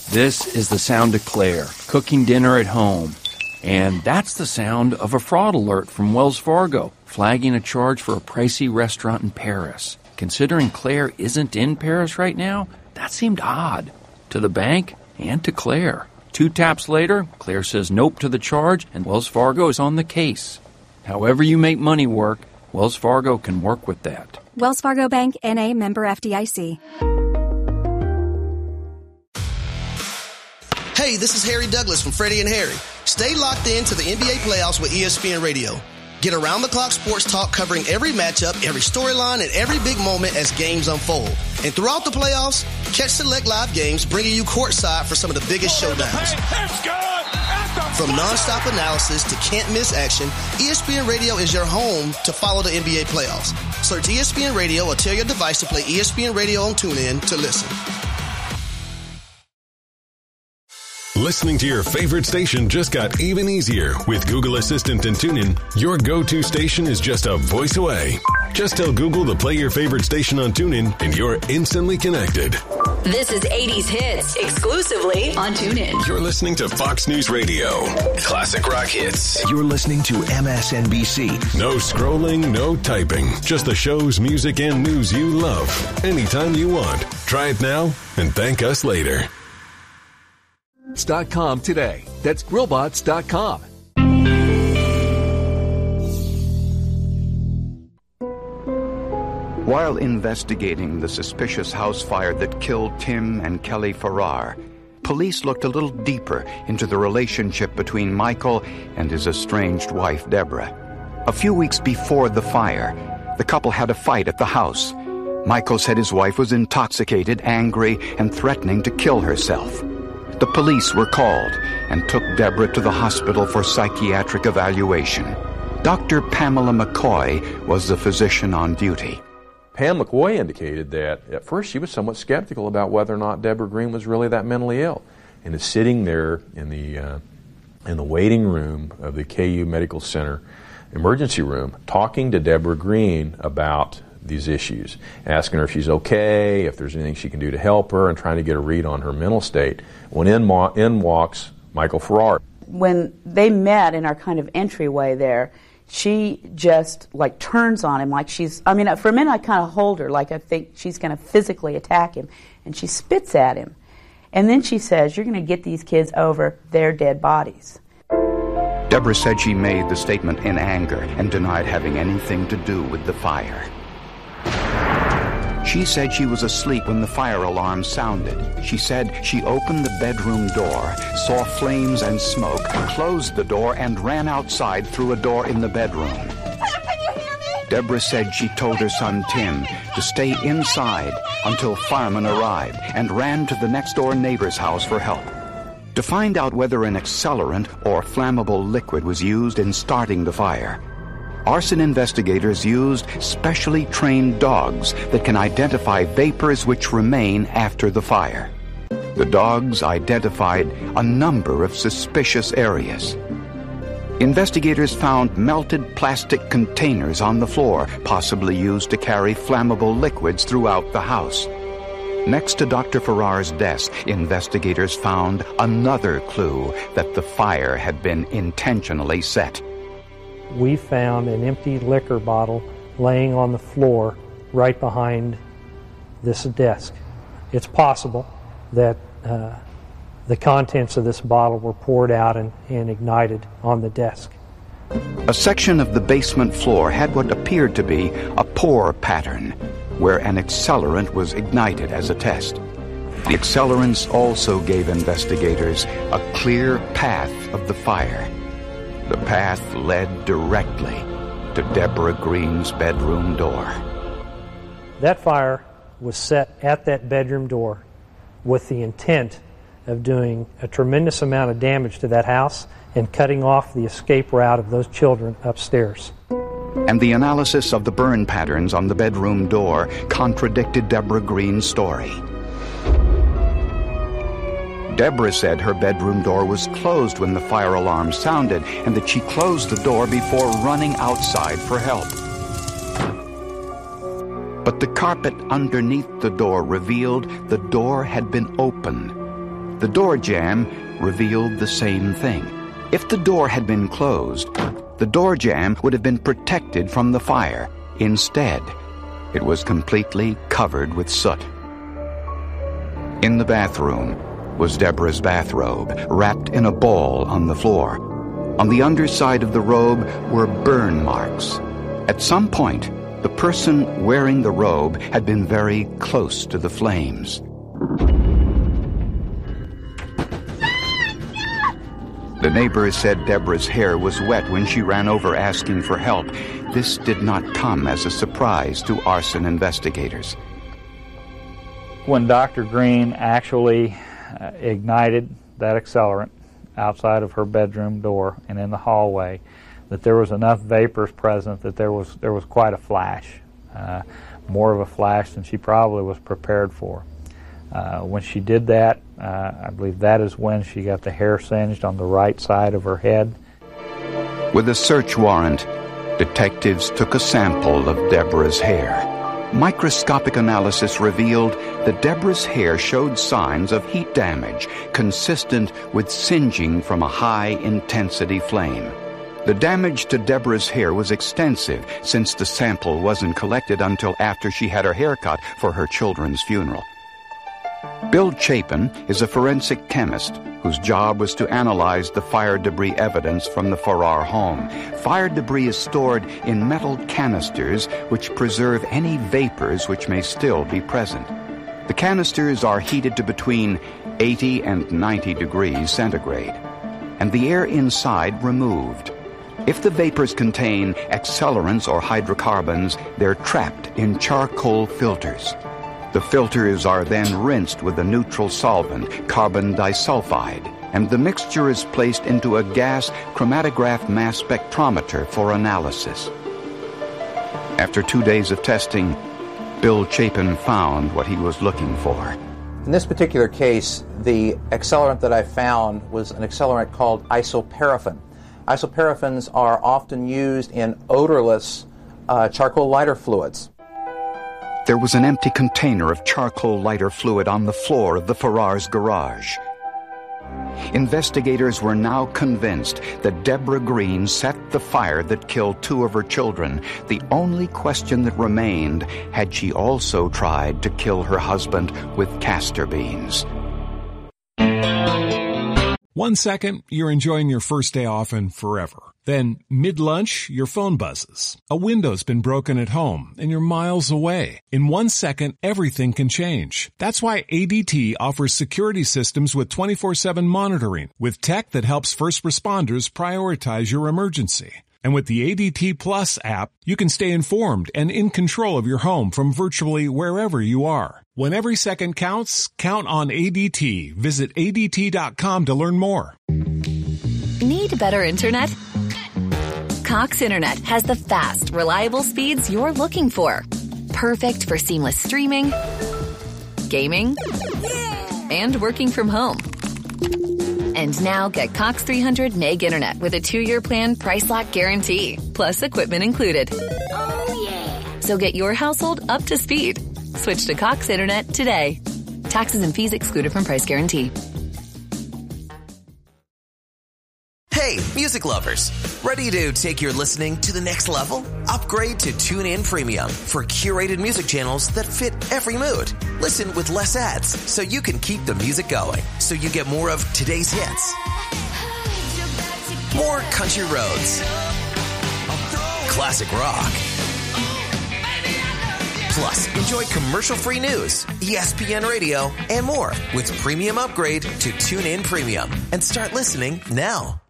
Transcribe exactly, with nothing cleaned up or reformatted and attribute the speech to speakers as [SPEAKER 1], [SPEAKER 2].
[SPEAKER 1] This is the sound of Claire, cooking dinner at home. And that's the sound of a fraud alert from Wells Fargo, flagging a charge for a pricey restaurant in Paris. Considering Claire isn't in Paris right now, that seemed odd. To the bank and to Claire. Two taps later, Claire says nope to the charge, and Wells Fargo is on the case. However you make money work, Wells Fargo can work with that.
[SPEAKER 2] Wells Fargo Bank, N A, member F D I C.
[SPEAKER 3] Hey, this is Harry Douglas from Freddie and Harry. Stay locked in to the N B A playoffs with E S P N Radio. Get around-the-clock sports talk covering every matchup, every storyline, and every big moment as games unfold. And throughout the playoffs, catch select live games bringing you courtside for some of the biggest showdowns. From nonstop analysis to can't-miss action, E S P N Radio is your home to follow the N B A playoffs. Search E S P N Radio or tell your device to play E S P N Radio on TuneIn to listen.
[SPEAKER 4] Listening to your favorite station just got even easier with Google Assistant and TuneIn. Your go-to station is just a voice away. Just tell Google to play your favorite station on TuneIn and you're instantly connected.
[SPEAKER 5] This is eighties Hits, exclusively on TuneIn.
[SPEAKER 4] You're listening to Fox News Radio. Classic rock hits.
[SPEAKER 6] You're listening to M S N B C.
[SPEAKER 4] No scrolling, no typing. Just the shows, music, and news you love. Anytime you want. Try it now and thank us later.
[SPEAKER 7] Dot com today. That's grillbots dot com.
[SPEAKER 8] While investigating the suspicious house fire that killed Tim and Kelly Farrar, police looked a little deeper into the relationship between Michael and his estranged wife, Deborah. A few weeks before the fire, the couple had a fight at the house. Michael said his wife was intoxicated, angry, and threatening to kill herself. The police were called and took Deborah to the hospital for psychiatric evaluation. Doctor Pamela McCoy was the physician on duty.
[SPEAKER 9] Pam McCoy indicated that at first she was somewhat skeptical about whether or not Deborah Green was really that mentally ill, and is sitting there in the uh, in the waiting room of the K U Medical Center emergency room, talking to Deborah Green about these issues, asking her if she's okay, if there's anything she can do to help her, and trying to get a read on her mental state. When in, mo- in walks Michael Farrar.
[SPEAKER 10] When they met in our kind of entryway there, she just like turns on him like she's, I mean, for a minute I kind of hold her like I think she's going to physically attack him, and she spits at him. And then she says, "You're going to get these kids over their dead bodies."
[SPEAKER 8] Deborah said she made the statement in anger and denied having anything to do with the fire. She said she was asleep when the fire alarm sounded. She said she opened the bedroom door, saw flames and smoke, closed the door, and ran outside through a door in the bedroom.
[SPEAKER 11] Can you hear me?
[SPEAKER 8] Deborah said she told her son Tim to stay inside until firemen arrived, and ran to the next-door neighbor's house for help. To find out whether an accelerant or flammable liquid was used in starting the fire, arson investigators used specially trained dogs that can identify vapors which remain after the fire. The dogs identified a number of suspicious areas. Investigators found melted plastic containers on the floor, possibly used to carry flammable liquids throughout the house. Next to Doctor Farrar's desk, investigators found another clue that the fire had been intentionally set.
[SPEAKER 12] We found an empty liquor bottle laying on the floor right behind this desk. It's possible that uh, the contents of this bottle were poured out and, and ignited on the desk.
[SPEAKER 8] A section of the basement floor had what appeared to be a pour pattern, where an accelerant was ignited as a test. The accelerants also gave investigators a clear path of the fire. The path led directly to Deborah Green's bedroom door.
[SPEAKER 12] That fire was set at that bedroom door with the intent of doing a tremendous amount of damage to that house and cutting off the escape route of those children upstairs.
[SPEAKER 8] And the analysis of the burn patterns on the bedroom door contradicted Deborah Green's story. Deborah said her bedroom door was closed when the fire alarm sounded, and that she closed the door before running outside for help. But the carpet underneath the door revealed the door had been open. The door jamb revealed the same thing. If the door had been closed, the door jamb would have been protected from the fire. Instead, it was completely covered with soot. In the bathroom was Deborah's bathrobe, wrapped in a ball on the floor. On the underside of the robe were burn marks. At some point, the person wearing the robe had been very close to the flames. The neighbors said Deborah's hair was wet when she ran over asking for help. This did not come as a surprise to arson investigators.
[SPEAKER 13] When Doctor Green actually uh, ignited that accelerant outside of her bedroom door and in the hallway, that there was enough vapors present that there was there was quite a flash, uh, more of a flash than she probably was prepared for. Uh, when she did that, uh, I believe that is when she got the hair singed on the right side of her head.
[SPEAKER 8] With a search warrant, detectives took a sample of Deborah's hair. Microscopic analysis revealed that Deborah's hair showed signs of heat damage consistent with singeing from a high-intensity flame. The damage to Deborah's hair was extensive since the sample wasn't collected until after she had her hair cut for her children's funeral. Bill Chapin is a forensic chemist whose job was to analyze the fire debris evidence from the Farrar home. Fire debris is stored in metal canisters which preserve any vapors which may still be present. The canisters are heated to between eighty and ninety degrees centigrade, and the air inside removed. If the vapors contain accelerants or hydrocarbons, they're trapped in charcoal filters. The filters are then rinsed with a neutral solvent, carbon disulfide, and the mixture is placed into a gas chromatograph mass spectrometer for analysis. After two days of testing, Bill Chapin found what he was looking for.
[SPEAKER 14] In this particular case, the accelerant that I found was an accelerant called isoparaffin. Isoparaffins are often used in odorless uh, charcoal lighter fluids.
[SPEAKER 8] There was an empty container of charcoal lighter fluid on the floor of the Farrars' garage. Investigators were now convinced that Deborah Green set the fire that killed two of her children. The only question that remained, had she also tried to kill her husband with castor beans?
[SPEAKER 15] One second, you're enjoying your first day off and forever. Then, mid-lunch, your phone buzzes. A window's been broken at home, and you're miles away. In one second, everything can change. That's why A D T offers security systems with twenty-four seven monitoring, with tech that helps first responders prioritize your emergency. And with the A D T Plus app, you can stay informed and in control of your home from virtually wherever you are. When every second counts, count on A D T. Visit A D T dot com to learn more.
[SPEAKER 16] Need better internet? Cox Internet has the fast, reliable speeds you're looking for. Perfect for seamless streaming, gaming, and working from home. And now get Cox three hundred meg internet with a two-year plan price lock guarantee, plus equipment included. Oh, yeah. So get your household up to speed. Switch to Cox Internet today. Taxes and fees excluded from price guarantee.
[SPEAKER 17] Hey, music lovers. Ready to take your listening to the next level? Upgrade to TuneIn Premium for curated music channels that fit every mood. Listen with less ads so you can keep the music going. So you get more of today's hits, more country roads, classic rock. Plus, enjoy commercial-free news, E S P N Radio, and more with Premium Upgrade to TuneIn Premium. And start listening now.